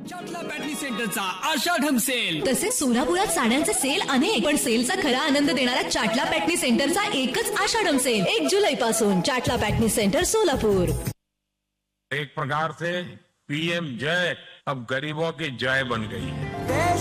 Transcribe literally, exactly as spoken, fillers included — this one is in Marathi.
चाटला पॅटनी सेंटरचा आषाढम सेल. तसेच सोलापुरात साड्यांचे सेल अनेक, पण सेलचा खरा आनंद देणारा चाटला पॅटनी सेंटरचा एकच आषाढम सेल एक जुलै पासून. चाटला पॅटनी सेंटर सोलापूर. एक प्रकार से पीएम जय अब गरीबों की जय बन गई है.